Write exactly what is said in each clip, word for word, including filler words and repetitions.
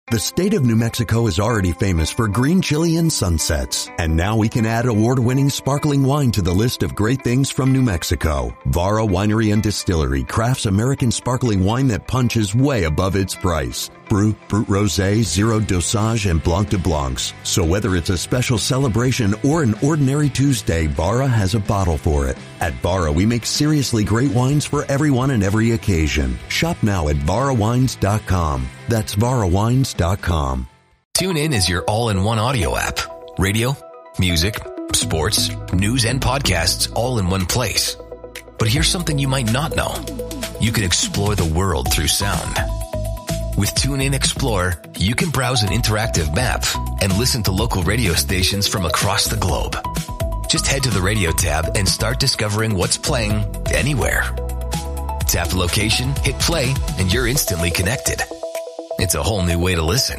The state of New Mexico is already famous for green chili and sunsets. And now we can add award-winning sparkling wine to the list of great things from New Mexico. Vara Winery and Distillery crafts American sparkling wine that punches way above its price. Brut, Brut Rosé, Zero Dosage, and Blanc de Blancs. So whether it's a special celebration or an ordinary Tuesday, Vara has a bottle for it. At Vara, we make seriously great wines for everyone and every occasion. Shop now at vara wines dot com. That's vara wines dot com. TuneIn is your all-in-one audio app. Radio, music, sports, news, and podcasts all in one place. But here's something you might not know. You can explore the world through sound. With TuneIn Explorer, you can browse an interactive map and listen to local radio stations from across the globe. Just head to the radio tab and start discovering what's playing anywhere. Tap the location, hit play, and you're instantly connected. It's a whole new way to listen.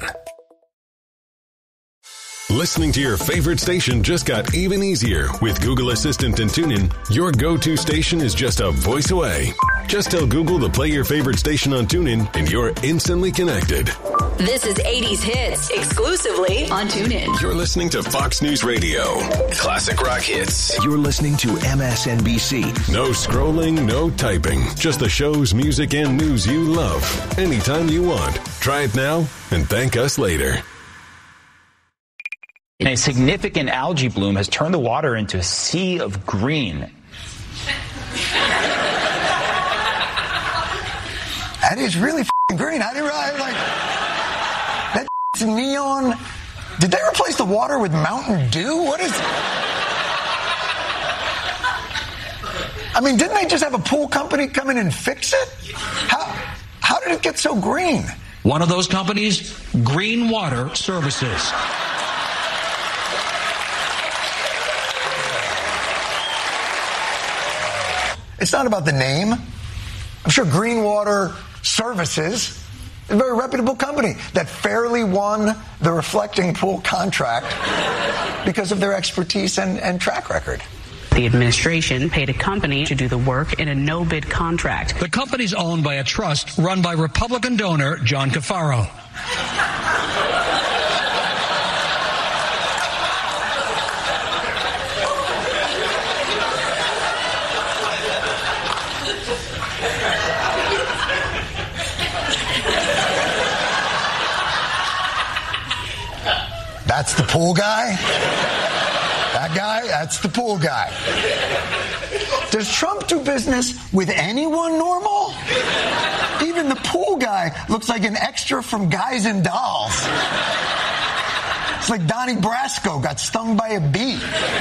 Listening to your favorite station just got even easier. With Google Assistant and TuneIn, your go-to station is just a voice away. Just tell Google to play your favorite station on TuneIn, and you're instantly connected. This is eighties Hits, exclusively on TuneIn. You're listening to Fox News Radio. Classic rock hits. You're listening to M S N B C. No scrolling, no typing. Just the shows, music, and news you love. Anytime you want. Try it now and thank us later. And a significant algae bloom has turned the water into a sea of green. That is really f***ing green. I didn't realize, like, that f***'s neon. Did they replace the water with Mountain Dew? What is... I mean, didn't they just have a pool company come in and fix it? How, how did it get so green? One of those companies, Green Water Services. It's not about the name. I'm sure Green Water Services is a very reputable company that fairly won the reflecting pool contract because of their expertise and, and track record. The administration paid a company to do the work in a no-bid contract. The company's owned by a trust run by Republican donor John Cafaro. That's the pool guy? That guy? That's the pool guy. Does Trump do business with anyone normal? Even the pool guy looks like an extra from Guys and Dolls. It's like Donnie Brasco got stung by a bee.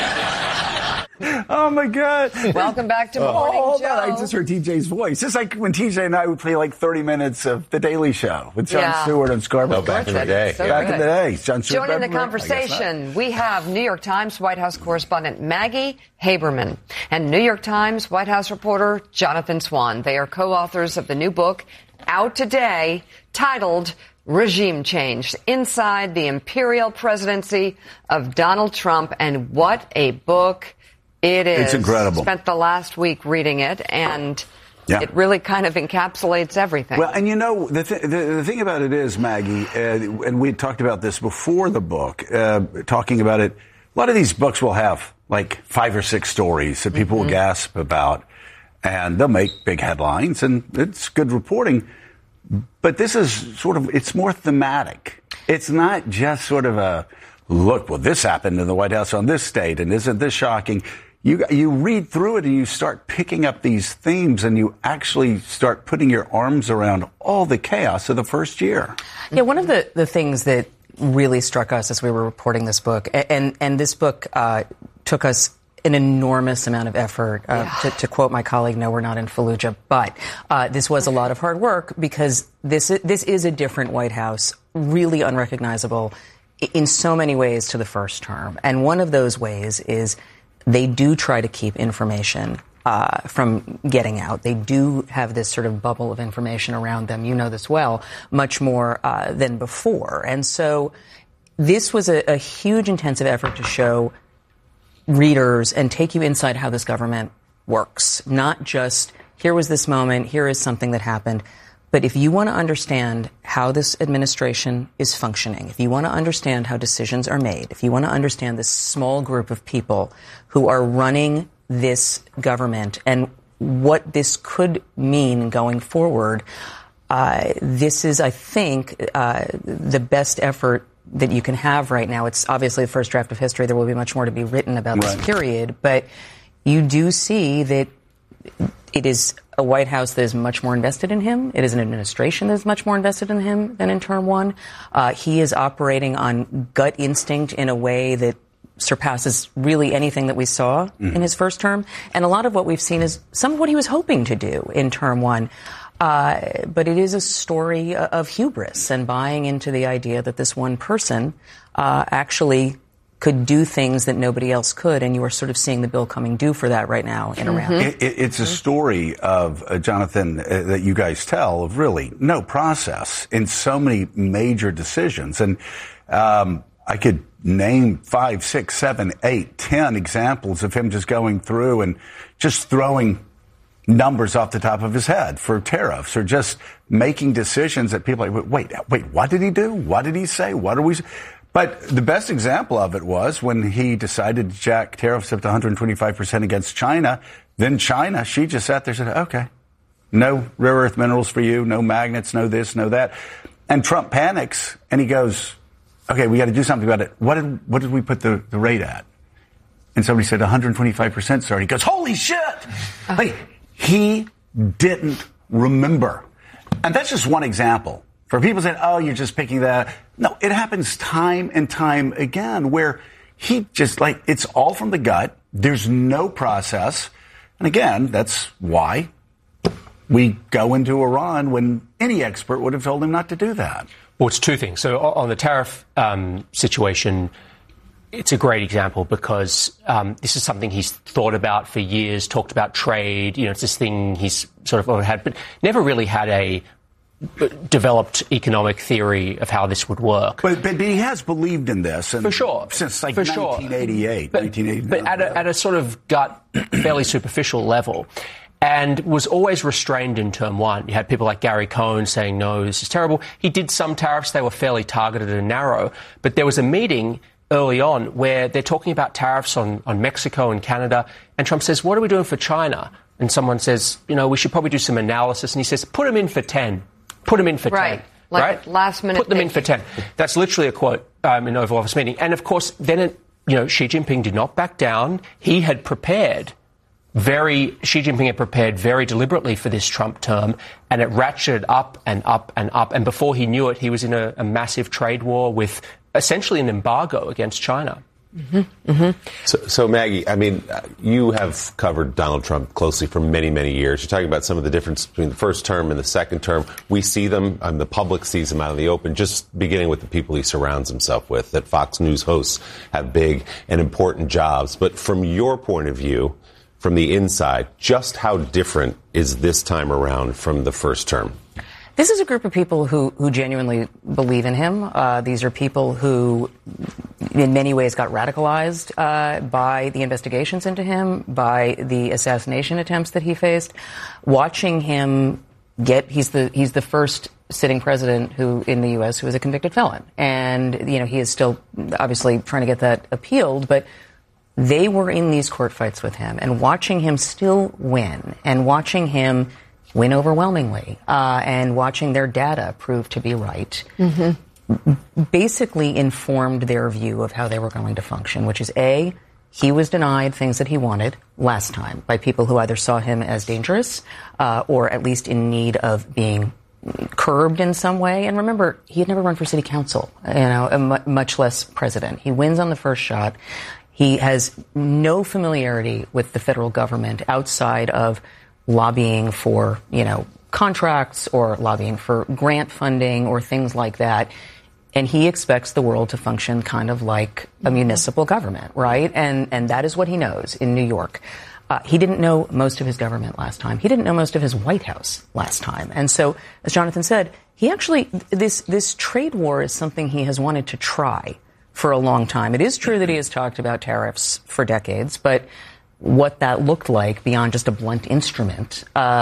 Oh, my God. Welcome back to Morning oh, Joe. I just heard T J's voice. It's like when T J and I would play like thirty minutes of The Daily Show with Jon Yeah. Stewart and Scarborough. Oh, back in the day. So back good. in the day. Jon Stewart. Joining the conversation, we have New York Times White House correspondent Maggie Haberman and New York Times White House reporter Jonathan Swan. They are co-authors of the new book out today titled Regime Change, Inside the Imperial Presidency of Donald Trump. And what a book it is. It's incredible. Spent the last week reading it, and Yeah. it really kind of encapsulates everything. Well, and you know, the, th- the, the thing about it is, Maggie, uh, and we talked about this before the book, uh, talking about it, a lot of these books will have like five or six stories that people Mm-hmm. will gasp about, and they'll make big headlines, and it's good reporting. But this is sort of, it's more thematic. It's not just sort of a, look, well, this happened in the White House on this date, and isn't this shocking? You you read through it and you start picking up these themes and you actually start putting your arms around all the chaos of the first year. Yeah, one of the, the things that really struck us as we were reporting this book, and, and this book uh, took us an enormous amount of effort. Uh, Yeah. to, to quote my colleague, no, we're not in Fallujah, but uh, this was a lot of hard work because this this is a different White House, really unrecognizable in so many ways to the first term. And one of those ways is they do try to keep information uh, from getting out. They do have this sort of bubble of information around them. You know this well, much more uh, than before. And so this was a, a huge intensive effort to show readers and take you inside how this government works. Not just, here was this moment, here is something that happened, But if you want to understand how this administration is functioning, if you want to understand how decisions are made, if you want to understand this small group of people who are running this government and what this could mean going forward, uh, this is, I think, uh, the best effort that you can have right now. It's obviously the first draft of history. There will be much more to be written about right. this period. But you do see that it is a White House that is much more invested in him. It is an administration that is much more invested in him than in term one. Uh, he is operating on gut instinct in a way that surpasses really anything that we saw mm-hmm. in his first term. And a lot of what we've seen is some of what he was hoping to do in term one. Uh, but it is a story of hubris and buying into the idea that this one person uh, actually could do things that nobody else could, and you are sort of seeing the bill coming due for that right now in Iran. Mm-hmm. It, it, it's a story of, uh, Jonathan, uh, that you guys tell of really no process in so many major decisions. And um, I could name five, six, seven, eight, ten examples of him just going through and just throwing numbers off the top of his head for tariffs, or just making decisions that people are like, wait, wait, what did he do? What did he say? What are we... But the best example of it was when he decided to jack tariffs up to one hundred twenty-five percent against China. Then China, she just sat there and said, okay, no rare earth minerals for you, no magnets, no this, no that. And Trump panics and he goes, okay, we got to do something about it. What did, what did we put the, the rate at? And somebody said one hundred twenty-five percent, sir. He goes, holy shit! Uh-huh. Like, he didn't remember. And that's just one example. For people saying, oh, you're just picking that. No, it happens time and time again where he just, like, it's all from the gut. There's no process. And again, that's why we go into Iran when any expert would have told him not to do that. Well, it's two things. So on the tariff um, situation, it's a great example because um, this is something he's thought about for years, talked about trade. You know, it's this thing he's sort of had, but never really had a developed economic theory of how this would work. But, but, but he has believed in this. And for sure. Since like for nineteen eighty-eight, sure. But, nineteen eighty-nine. But at a, at a sort of gut, fairly superficial level. And was always restrained in term one. You had people like Gary Cohn saying, no, this is terrible. He did some tariffs. They were fairly targeted and narrow. But there was a meeting early on where they're talking about tariffs on, on Mexico and Canada. And Trump says, what are we doing for China? And someone says, you know, we should probably do some analysis. And he says, put them in for ten. Put them in for right. ten. Like right? Last minute. Put them in for ten. That's literally a quote um, in an Oval Office meeting. And, of course, then, it, you know, Xi Jinping did not back down. He had prepared very, Xi Jinping had prepared very deliberately for this Trump term, and it ratcheted up and up and up. And before he knew it, he was in a, a massive trade war with essentially an embargo against China. Mm-hmm. Mm-hmm. So, so, Maggie, I mean, you have covered Donald Trump closely for many, many years. You're talking about some of the difference between the first term and the second term. We see them, um, the public sees them out in the open, just beginning with the people he surrounds himself with, that Fox News hosts have big and important jobs. But from your point of view, from the inside, just how different is this time around from the first term? This is a group of people who, who genuinely believe in him. Uh, these are people who, in many ways, got radicalized uh, by the investigations into him, by the assassination attempts that he faced. Watching him get, he's the he's the first sitting president who in the U S who is a convicted felon, and you know he is still obviously trying to get that appealed, but they were in these court fights with him, and watching him still win, and watching him win overwhelmingly, uh, and watching their data prove to be right, mm-hmm. basically informed their view of how they were going to function, which is, A, he was denied things that he wanted last time by people who either saw him as dangerous uh, or at least in need of being curbed in some way. And remember, he had never run for city council, you know, m- much less president. He wins on the first shot. He has no familiarity with the federal government outside of lobbying for, you know, contracts or lobbying for grant funding or things like that. And he expects the world to function kind of like a municipal government, right? And and that is what he knows in New York. Uh, he didn't know most of his government last time. He didn't know most of his White House last time. And so, as Jonathan said, he actually, this this trade war is something he has wanted to try for a long time. It is true that he has talked about tariffs for decades, but what that looked like beyond just a blunt instrument, uh,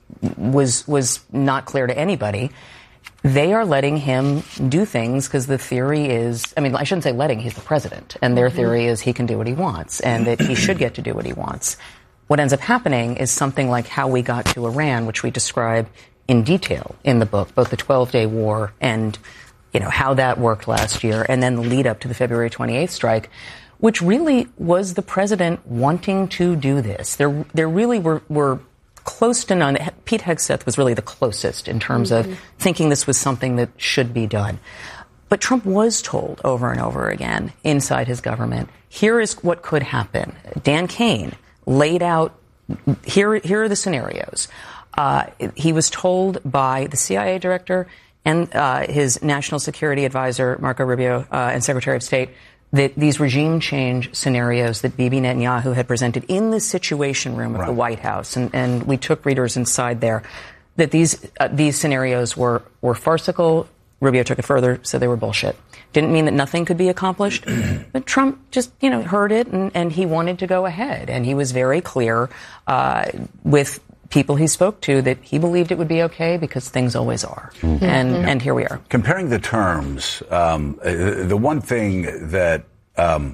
was was not clear to anybody. They are letting him do things because the theory is, I mean, I shouldn't say letting, he's the president, and their theory is he can do what he wants and that he should get to do what he wants. What ends up happening is something like how we got to Iran, which we describe in detail in the book, both the twelve-day war and, you know, how that worked last year, and then the lead up to the February twenty-eighth strike, which really was the president wanting to do this. There, there really were, were close to none. Pete Hegseth was really the closest in terms mm-hmm. of thinking this was something that should be done. But Trump was told over and over again inside his government, here is what could happen. Dan Kane laid out, here, here are the scenarios. Uh, he was told by the C I A director and uh, his national security advisor, Marco Rubio, uh, and Secretary of State, that these regime change scenarios that Bibi Netanyahu had presented in the Situation Room of right. the White House, and, and we took readers inside there, that these uh, these scenarios were, were farcical. Rubio took it further, said they were bullshit. Didn't mean that nothing could be accomplished, but Trump just, you know, heard it, and, and he wanted to go ahead. And he was very clear uh, with people he spoke to that he believed it would be okay because things always are. Mm-hmm. And mm-hmm. and here we are. Comparing the terms, um, the one thing that um,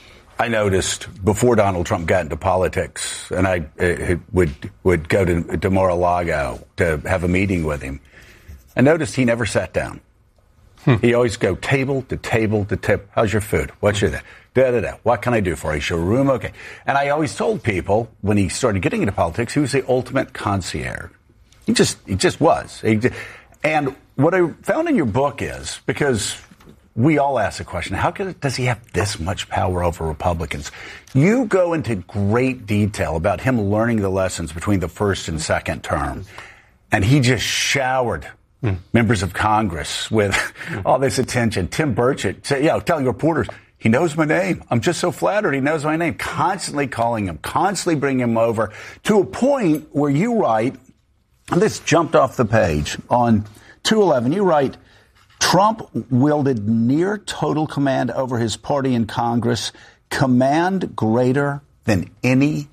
I noticed before Donald Trump got into politics, and I uh, would would go to, to Mar-a-Lago to have a meeting with him, I noticed he never sat down. Hmm. He always go table to table to table. How's your food? What's your that? Da, da, da. What can I do for you? Is your room okay? And I always told people when he started getting into politics, he was the ultimate concierge. He just, he just was. He just, and what I found in your book is, because we all ask the question, how could, does he have this much power over Republicans? You go into great detail about him learning the lessons between the first and second term. And he just showered mm. members of Congress with mm. all this attention. Tim Burchett, say, you know, telling reporters, he knows my name. I'm just so flattered he knows my name. Constantly calling him, constantly bringing him over to a point where you write, and this jumped off the page, on two eleven, you write, Trump wielded near total command over his party in Congress, command greater than any